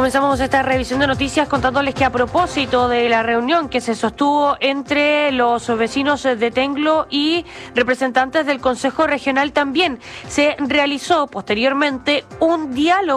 Comenzamos esta revisión de noticias contándoles que a propósito de la reunión que se sostuvo entre los vecinos de Tenglo y representantes del Consejo Regional, también se realizó posteriormente un diálogo